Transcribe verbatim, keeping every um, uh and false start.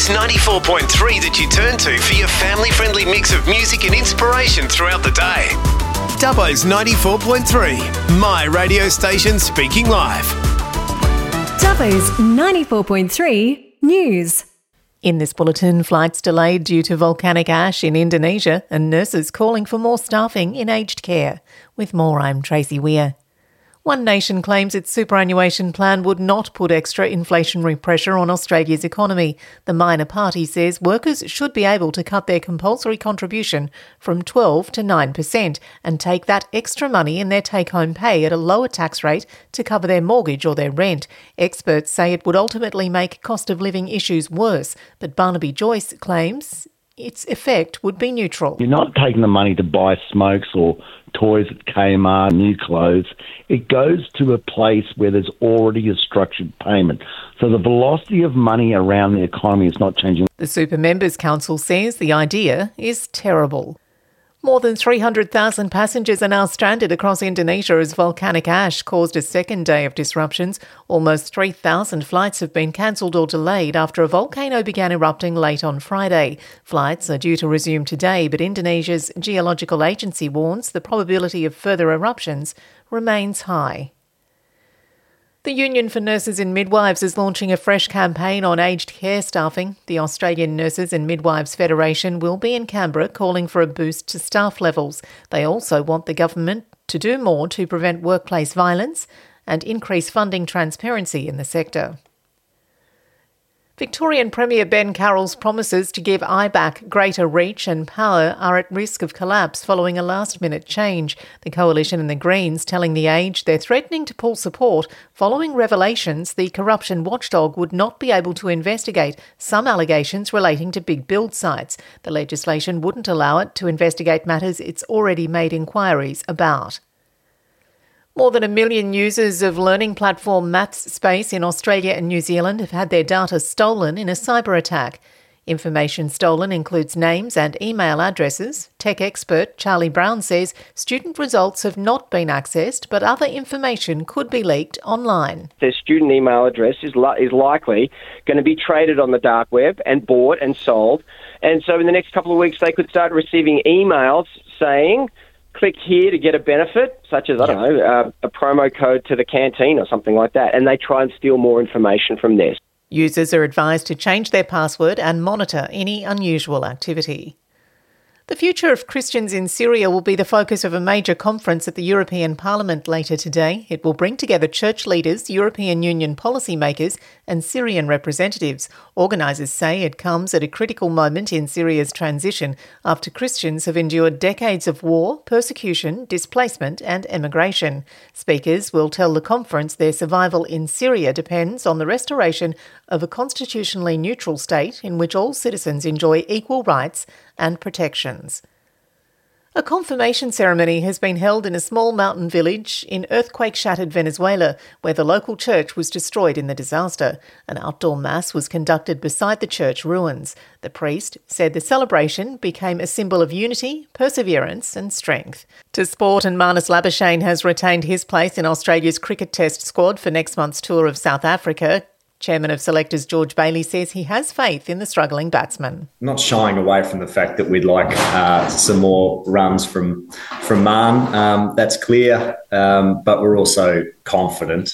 Dubbo's ninety-four point three that you turn to for your family-friendly mix of music and inspiration throughout the day. Dubbo's ninety-four point three, my radio station speaking live. Dubbo's ninety-four point three News. In this bulletin, flights delayed due to volcanic ash in Indonesia and nurses calling for more staffing in aged care. With more, I'm Tracy Weir. One Nation claims its superannuation plan would not put extra inflationary pressure on Australia's economy. The minor party says workers should be able to cut their compulsory contribution from twelve to nine percent and take that extra money in their take-home pay at a lower tax rate to cover their mortgage or their rent. Experts say it would ultimately make cost of living issues worse, but Barnaby Joyce claims its effect would be neutral. You're not taking the money to buy smokes or toys at Kmart, new clothes. It goes to a place where there's already a structured payment. So the velocity of money around the economy is not changing. The Super Members Council says the idea is terrible. More than three hundred thousand passengers are now stranded across Indonesia as volcanic ash caused a second day of disruptions. Almost three thousand flights have been cancelled or delayed after a volcano began erupting late on Friday. Flights are due to resume today, but Indonesia's geological agency warns the probability of further eruptions remains high. The Union for Nurses and Midwives is launching a fresh campaign on aged care staffing. The Australian Nurses and Midwives Federation will be in Canberra calling for a boost to staff levels. They also want the government to do more to prevent workplace violence and increase funding transparency in the sector. Victorian Premier Ben Carroll's promises to give I B A C greater reach and power are at risk of collapse following a last-minute change. The Coalition and the Greens telling The Age they're threatening to pull support following revelations the corruption watchdog would not be able to investigate some allegations relating to big build sites. The legislation wouldn't allow it to investigate matters it's already made inquiries about. More than a million users of learning platform Maths Space in Australia and New Zealand have had their data stolen in a cyber attack. Information stolen includes names and email addresses. Tech expert Charlie Brown says student results have not been accessed, but other information could be leaked online. Their student email address is, li- is likely going to be traded on the dark web and bought and sold. And so in the next couple of weeks, they could start receiving emails saying, click here to get a benefit, such as, I don't know, uh, a promo code to the canteen or something like that, and they try and steal more information from there. Users are advised to change their password and monitor any unusual activity. The future of Christians in Syria will be the focus of a major conference at the European Parliament later today. It will bring together church leaders, European Union policymakers and Syrian representatives. Organisers say it comes at a critical moment in Syria's transition after Christians have endured decades of war, persecution, displacement and emigration. Speakers will tell the conference their survival in Syria depends on the restoration of a constitutionally neutral state in which all citizens enjoy equal rights and protections. A confirmation ceremony has been held in a small mountain village in earthquake-shattered Venezuela, where the local church was destroyed in the disaster. An outdoor mass was conducted beside the church ruins. The priest said the celebration became a symbol of unity, perseverance and strength. To sport, and Marnus Labuschagne has retained his place in Australia's cricket test squad for next month's tour of South Africa. Chairman of Selectors George Bailey says he has faith in the struggling batsman. Not shying away from the fact that we'd like uh, some more runs from from Marn. Um, that's clear, um, but we're also confident